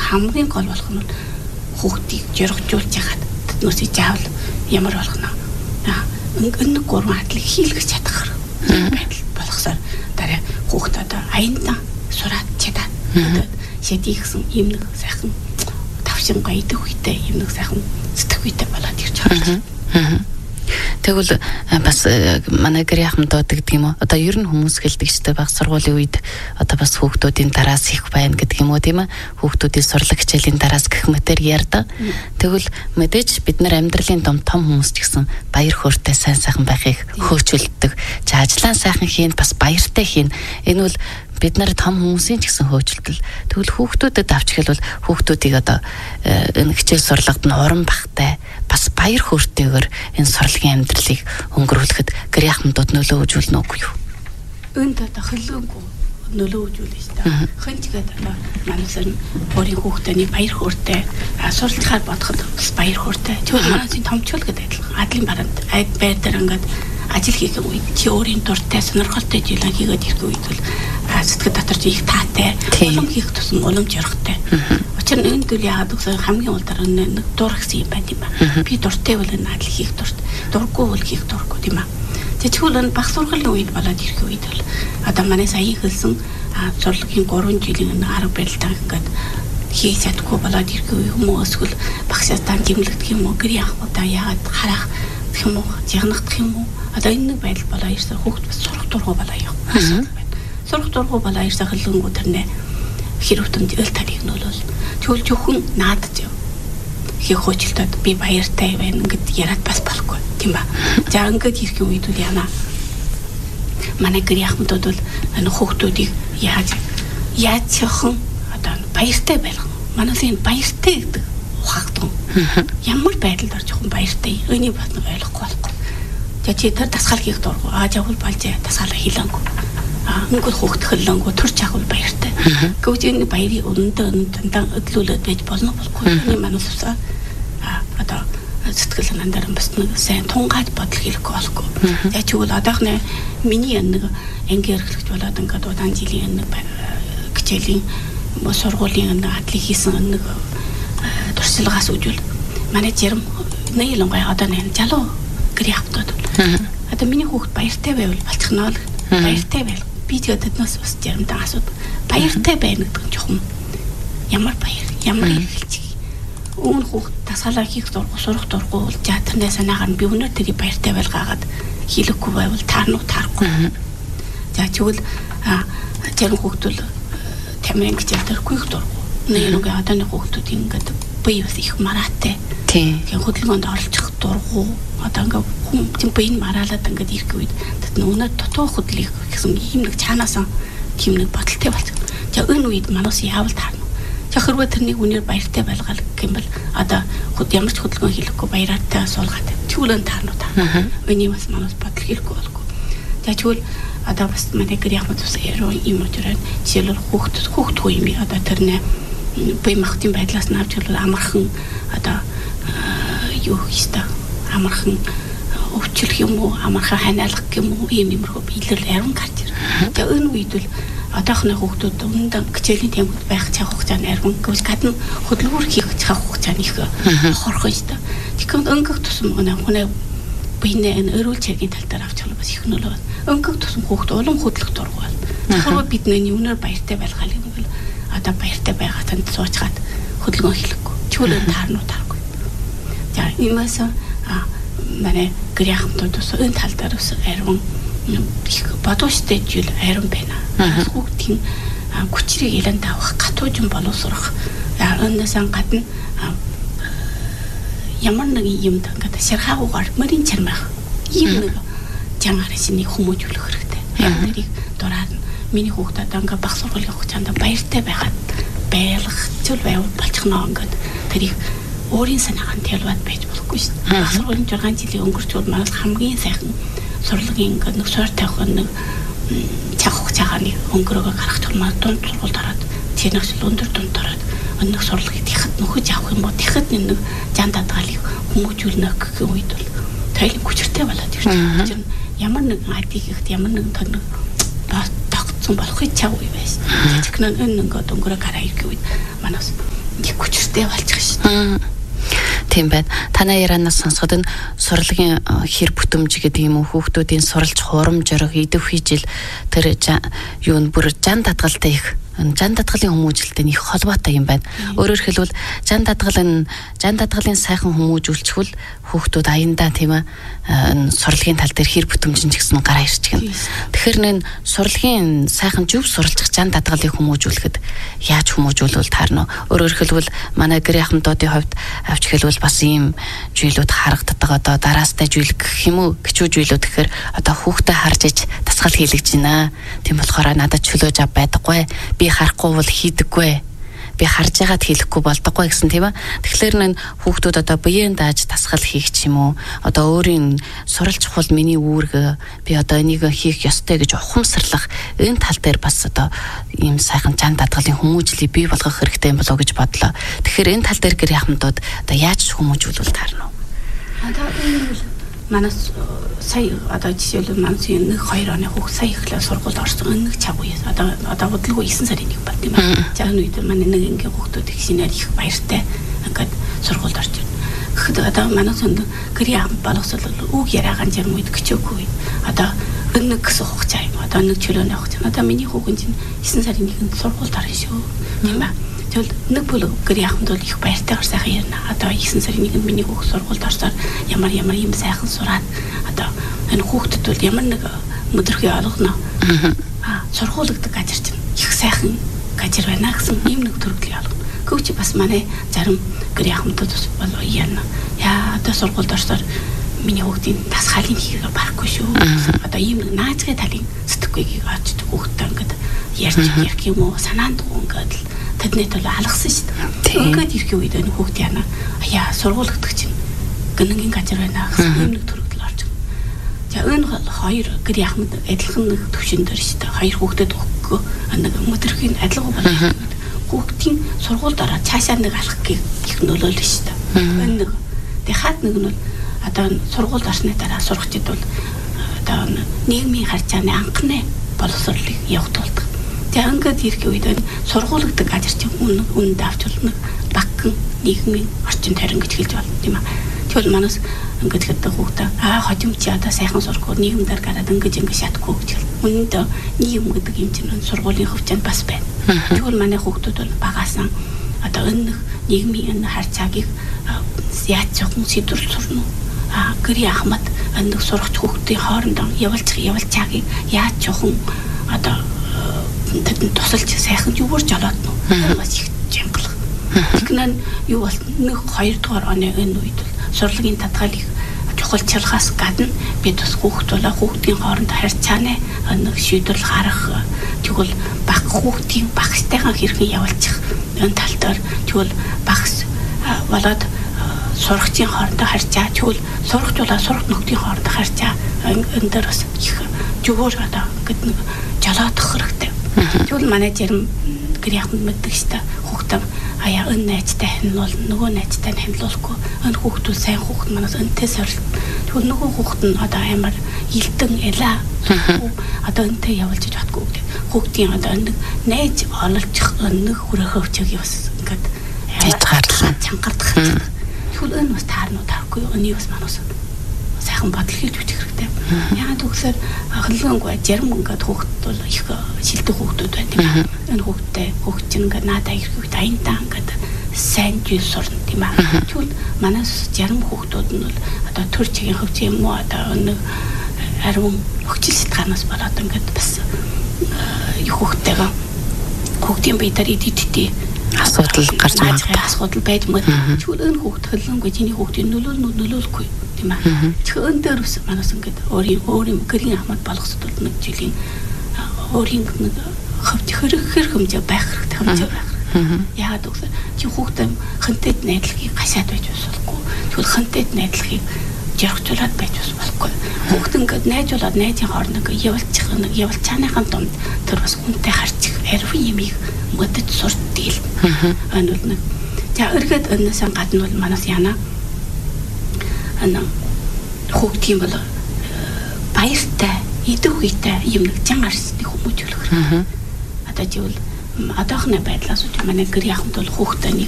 хамгийн гол болох нь хүүхдийг жиргжуулж яхад тэднээс заавал ямар болох нь нэг гурван хадлыг хийлгэж чадах байдал болгосоор дараа хүүхд одоо аяндан сураад чадаад шэдий гэсэн юм нэг сайхан тавшин гайдаг үедээ юм нэг сайхан сэтгэхүйтэй болоод ирж байгаа. Тэгвэл бас манай гэр яхамдаа гэдэг юм уу? Одоо ер нь хүмүүс хэлдэг ч баг сургуулийн үед одоо бас хүүхдүүдийн дараас их байна гэдэг юм уу тийм ээ? Хүүхдүүдийн сурлаг хичээлийн дараас гэх мэтэр ярьдаг. Тэгвэл мэдээж бид нар амьдралын том хүмүүс ч гэсэн баяр хөөртэй сайн сайхан байхыг хөөцөлддөг. За ажлаа сайхан хийн бас баяртай хийн. Энэ бол бид нар том хүмүүсийн ч гэсэн хөөцөлдөл. Тэгвэл хүүхдүүдэд авч хэлбэл хүүхдүүдийг одоо энэ хичээл сурлагад нь уран багтай бас баяр хөөртэйгээр энэ сурлагын амьдралыг өнгөрүүлэхэд гэр яхмдууд нөлөө үзүүлнэ үгүй юу? Энд одоо хөлөөнгүй нөлөө үзүүлж байна. Хөнчгээд одоо манайсаар өөрийн хүүхдийн баяр хөөртэй суралцахаар бодоход бас баяр хөөртэй. Тэгвэл манайсын томчул гэдэг адлын баранд байр дээр ингээд ажил хийх үед чи өөрийн дуртай сонирхолтой жилэн хийгээд ирэх үед бол сэтгэл доторч их таатай улам хийх тусам улам жаргатай. Учир нь энэ зүйл яагаад гэвэл хамгийн улдаар нэг дур гэсэн юм байна тийм ба. Би дуртай бол энэ ажил хийх дуртай. Дургүй бол хийх дургүй тийм ба. Тэгвэл энэ баг сургуулийн үед болоод ирэх үед бол одоо манай сая хэлсэн сурлагын 3 жилийн арга барилтаа ингээд хийж чадахгүй болоод ирэх хүмүүс эсвэл багшаас дан дэмлэгдэх юм уу гэр яахудаа яагаад харах гэх юм уу жигнагдах юм уу одоо энэ нэг байдал болоо ирсэн хүүхд бас сурах дургу болоо явах. Сурах дургу болоо ирсэн хөлөнгөө тэрнээ хэрвтөнд ил тарих нөлөөл. Тэгвэл зөвхөн наадаж яв. Хийх хөөцөлтөд би баяртай байна гэд яриад бас болохгүй тийм ба. За ингээд ирэх үед үл яана. Манай гэр яхмдууд бол энэ хүүхдүүдийг яаж яачихсан одоо баяртай байлгах. Манайсын баяртай гэдэг ухаагдсан. Ямар байдалд орж жоохон баяртай. Өний бас нэг ойлгохгүй болохгүй. За чи тэр дасгал хийх дургу. Жавхал балжээ дасгал хийлэнгүй. Ингээд хүүхд хөлөнгөө төрч авах баяртай. Гэвч энэ баярыг өнөндөө дандаа өдлүүлээд байж болно болохгүй. Энэ манайс усаа одоо сэтгэл санаандаа бас нэг сайн тунгааж бодол хийхгүй болохгүй. За тэгвэл одоохны миний нэг анги эрхлэгч болоод ингээд удаан жилийн нэг хичээлийн сургуулийн нэг адлыг хийсэн нэг туршлагаас үжил манай жирм нэйлонгой одоо нэг залуу гэр явтаад. Одоо миний хүүхд баяртай байвал болчихно л. Баяртай байл. Би тэгээд тэднээс бас жирамдаа асууд. Баяртай байна гэдэг нь жоохон ямар баяр, ямар ихэлж. Өмнө хүүхд дасгалаа хийх дургу, сурах дургу бол театрнаа санаагаар нь би өнөө тэрийг баяртай байлгаагаад хийлэхгүй байвал таарнуу таарахгүй. За тэгвэл тэр хүүхд бол тамирын хичээлдэр хийх дургу. Нээнүүгээ одоо нэг хүүхдүүд ингээд бие бас их мараатай. Тийм. Хөдөлгөөнд оролцох дургу одоо ингээд хүн бие мараалаад ингээд ирэх үед тэд өнөө дутуу хөдлөх гэсэн юм нэг чанаасан тийм нэг бодолтой болчих. За энэ үед манаас яавал таарна. За хэрвээ тэрнийг үнээр баяртай байлгаал гэх юм бол одоо ямар ч хөдөлгөөн хийхгүй баяраатай суулгаад тэгвэл таарна та. Өний бас манаас бодол хийхгүй болгүй. За тэгвэл одоо бас манай гэр яхад бас яруу юм учраас жишээлбэл хүүхдгүй юм одоо тэрнээ бие махбодын байдлаас нь авч хэлбэл амархан одоо юу хийстэ амархан өвчлөх юм уу амархан ханиалах юм уу иймэрхүү биелэл яран гарч ирнэ. Тэгээ энэ үед л одоохны хүүхдүүд өнөндөө хичээлийн темпд байх цаг хугацааны арван гэвэл гадна хөдөлгүүр хийх цаг хугацааны их хорхоо шүү дээ. Тэгэхээр өнгөх тусам хүний биенээ өрөөл чиргийн тал дээр авч бас их нөлөө байна. Өнгөх тусам хүүхд улам хөдлөх дургу байна. Тэгэхээр бидний өнөр баяртай байлгаал юм бол одоо баяртай байгаа танд суучгаад хөдөлгөөн хийхгүй. Чөлөө таарнуу тааргүй. За иймээс манай гэр яхамтууд ус энэ тал дээр ус арван их бодвоштой жил арван байна. Хүүхдийн хүчрийг илэн тавах гатуужин боловсрох өнөөсөн гадна ямар нэг юм ингээд шархаагуугаар мөрийн чармах юм нэг жангарыг хүмүүжүүлэх хэрэгтэй. Тэрийг дураад миний хүүхд одоо ингээд баг сургуулийн хугацаанд баяртай байхад байлгах зүйл байвал болчихно ингээд тэрийг өөрийн санаагаар тэлвэд байж болохгүй шүү дээ. Баг сургуулийн 6 жилийн өнгөрчүүд манайд хамгийн сайхан сурлагын ингээд нэг суур тавих нэг цаг хугацаагаар өнгөрөөгөө гаргах тулмаа дунд сургуульд ороод тэрнээс өндөр дунд ороод өнөх сурлагыг тэхэд нөхөж авах юм бол тэхэд нэг жан даатгалыг хүмүүжүүлнэ гэх үед бол тойлын хүчтэй болоод ирж байна. Ямар нэгэн адиг ихт ямар нэгэн тоног тогтсон болохыг чав үе байсан. Тэгэхнээ энэ ингээд өнгөрөө гараа ирэх үед манаас нэг хүчтэй болчих шүү дээ. Тийм байна. Танай ярианаас сонсоход энэ сурлагын хэр бүтэмж гэдэг юм уу хүүхдүүдийн суралж хурамж орох идэв хийжил тэр юу н бүр жан дадгалтай их жан дадгалын хүмүүжлэлтэй их холбоотой юм байна. Өөрөөр хэлбэл жан дадгалын сайхан хүмүүжүүлчихвэл хүүхдүүд аяндаа тийм ээ сурлагын тал дээр хэр бүтэмжин ч гэсэн гараа ирчихнэ. Тэгэхээр энэ сурлагын сайхан зөв суралцах жан дадгалыг хүмүүжүүлэхэд яаж хүмүүжүүлвэл таарна. Өөрөөр хэлбэл манай гэр ахмадуудын хувьд авч хэлбэл бас ийм зүйлүүд харагддаг одоо дараастай зүйл гэх юм уу гिचүү зүйлүүд гэхээр одоо хүүхдээ харж иж тасгал хийлгэж байна. Тийм болохоор надад чөлөөж ав байдаггүй. Би харахгүй бол хийдэггүй. Би харж байгаад хэлэхгүй болдоггүй гэсэн тийм ээ. Тэгэхээр энэ хүүхдүүд одоо биеийн дааж тасгал хийх ч юм уу одоо өөрийн суралж чухал миний үүрэг би одоо энийг хийх ёстой гэж ухамсарлах энэ тал дээр бас одоо ийм сайхан жан дадгалын хүмүүжлийг бий болгох хэрэгтэй юм болоо гэж бодлоо. Тэгэхээр энэ тал дээр гэр яхамдууд одоо яаж хүмүүжүүлвэл таарна уу? Одоо энэ манаас сая одоо жишээлбэл манаас 1-2 оны хүүхд сая ихлээр сургуульд орсон нэг чагуу одоо бодлого 9 сарын 1 бат тийм ээ. За энэ үед манай нэг ингээ хүүхдүүд их шинээр их баяртай ингээд сургуульд орж ирнэ. Гэхдээ одоо манаас гэрийн ахмад боловсрол үг яриагаан жим үед гिचөөгүй. Одоо нэг гэсэн хугацаа юм. Одоо нэг чөлөөний хугацаа. Одоо миний хүүхэн чинь 9 сарын 1-нд сургуульд орно шүү. Тийм ээ. Тэгвэл нэг бүлэг гэрийн ахмад бол их баяртайгаар сайхан ярина. Одоо 9 сарын 1-нд миний хүүхд сургуульд орсоор ямар юм сайхан сураад одоо энэ хүүхдэд бол ямар нэг өдрөхийн олгоно. Сургуулигдаг газар чинь их сайхан газар байна гэсэн ийм нэг төрөлийг олгоно. Гэвч бас манай зарим гэрийн ахмадууд бол яана. Яа одоо сургуульд орсоор миний хүүхдийн тасгалын хийгээ барахгүй шүү. Одоо ийм нэг наацгай талын сэтгэхүйг очиж хүүхдтэй ингээд ярьж юм уу санаанд ингээд тэднийд бол алгасан шүү дээ. Ингээд ирэхээ үед энэ хүүхд яана. Яа сургуулигдаг чинь гэнэнгийн газар байна гэсэн ийм нэг төрөлд орж байна. За энэ хоёр гэрийн ахмад адилхан нэг төвшин дээр шүү дээ. Хоёр хүүхдэд өгөхгүй нэг өдрөхийн адилхан болох. Хүүхдийн сургуульд ороод цаашаа нэг алхахыг их нөлөөлнө шүү дээ. Энэ нэг хаад нэг нь бол одоо сургуульд орсны дараа сурагчид бол одоо нийгмийн харьцааны анхны боловсролыг явуулдаг. Тэгээ ингээд ирэхээ үед сургуулигдаг газар чинь үнэндээ авч болно багхан нийгмийн орчин тарин гэж хэлж байна тийм ээ. Тэгвэл манаас ингээд гэдэг хүүхдээ хожим чи одоо сайхан сургууль нийгэмдэр гараад ингэж шатгүй гэж хэл. Үнэндээ нийгэм гэдэг юм чинь сургуулийн хөвчөнд бас байна. Тэгвэл манай хүүхдүүд бол багаасан одоо энэ нийгмийн энэ харьцааг яаж зөвхөн сэдвэрлэж сурна уу? Гэрийн ахмад энэ сурагч хүүхдийн хоорондоо явуулчаагийг яаж зөвхөн одоо тэдэнд тусалж сайхан юугаар жолоод нөө бас их жинглах. Тэгнэн юу бол 1-2 дугаар оны энэ үед сурлагын татгалыг чухалчлахаас гадна бид бас хүүхдийн хооронд харьцааны нэг шийдвэр гарах тэгвэл баг хүүхдийн багштайгаа хэрхэн явуулчих энэ тал дээр тэгвэл багс болоод сурагчийн хоорондоо харьцаа тэгвэл сурагч болоод сурагч нөхдийн хоорондоо харьцаа энэ дээр бас их зүгээр одоо ингээд нэг жолоодох хэрэгтэй. Тэгвэл манай зарим гэрийн ахмад мэддэг шүү дээ. Хүүхдээ аяа энэ найзтай ханилуул нөгөө найзтай ханилуулахгүй энэ хүүхдүүд сайн хүүхд манаас энтэй сорил. Тэгвэл нөгөө хүүхд нь одоо амар илдэн элаа одоо энтэй явуулж чадахгүй гэдэг. Хүүхдийн одоо нэг найз ололцох нэг хүрээхөө өвчөг бас ингээд тийж гарлаа чангардах. Тэгвэл энэ бас таарахгүй өний бас манаас сайхан бодол хийж үчих хэрэгтэй. Яагаад гэвэл хөлгөнгөө зарим ингээд хүүхд бол их шилдэг хүүхдүүд байна тийм ээ. Энэ хүүхд чинь ингээд надаа ирэх үед аяндаа ингээд сайн зүйл сурна тийм ээ. Тэгвэл манаас зарим хүүхдүүд нь бол одоо төр чигийн хөвч юм уу одоо нэг ариун хүчил сэтгэнээс болоод ингээд бас хүүхдтэйгээ хүүхдийн бие дээр идэвхтэй асуудал гарч байгаа асуудал байж магадгүй. Тэгвэл энэ хүүхд хөлгөнгөө чиний хүүхдийн нөлөөлөхгүй тийм ээ. Тэгэхээр энэ дээр ус манаас ингээд өөрийн гэрийн ахмад болгосод нэг жилийн өөрийн нэг хөвчхөр хэмжээ байх хэрэгтэй хэмжээ байх. Яагаад гэвэл чи хүүхдээ хэнтэд найдлагыг гашаад байж болохгүй. Тэгвэл хэнтэд найдлагыг жаргажуулаад байж болохгүй. Хүүхд ингээд найзуулаад найзын хооронд ингээд явуулчааныхаа дунд тэр бас үнтэй харчих арвин юмыг мэдэж суртдгийг. Энэ бол нэг за өргөд өнөөс гадна бол манаас яана хүүхдийн бол баяртай, идэвхтэй юм нэг жан арсны хүмүүжүүлэх хэрэгтэй. Одоо живэл одоохны байдлаас үгүй манай гэрийн ахмад бол хүүхдээ нэг